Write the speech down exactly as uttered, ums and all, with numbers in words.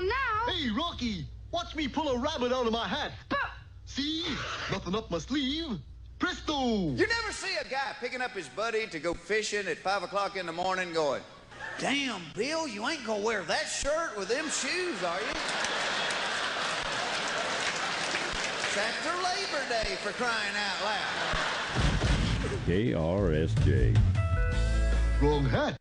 And now... Hey, Rocky, watch me pull a rabbit out of my hat. But... See? Nothing up my sleeve. Presto! You never see a guy picking up his buddy to go fishing at five o'clock in the morning going, damn, Bill, you ain't gonna wear that shirt with them shoes, are you? It's after Labor Day, for crying out loud. K R S J. Wrong hat.